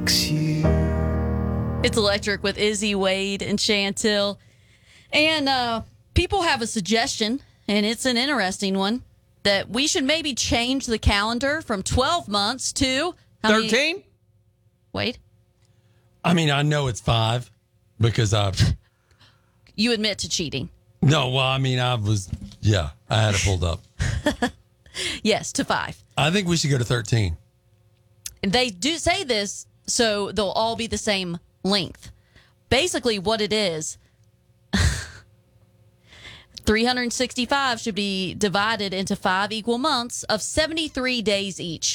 It's Electric with Izzy, Wade, and Chantil. And people have a suggestion, and it's an interesting one, that we should maybe change the calendar from 12 months to... 13? Wade? I mean, I know it's 5 because You admit to cheating. No, well, I mean, I had it pulled up. Yes, to 5. I think we should go to 13. They do say this so they'll all be the same length. Basically, what it is, 365 should be divided into 5 equal months of 73 days each.